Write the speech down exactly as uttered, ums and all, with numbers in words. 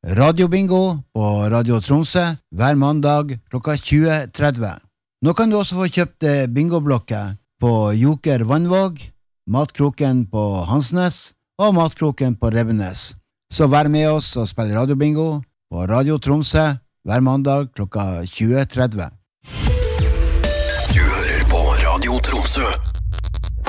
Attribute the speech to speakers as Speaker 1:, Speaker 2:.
Speaker 1: Radiobingo på Radio Tromsø hver mandag klokka tjue tretti. Nå kan du også få kjøpt bingoblokker på Joker Vannvåg, Matkroken på Hansnes og Matkroken på Rebbenes. Så vær med oss og spill radiobingo på Radio Tromsø hver mandag klokka tjue tretti.
Speaker 2: Du hører på Radio Tromsø.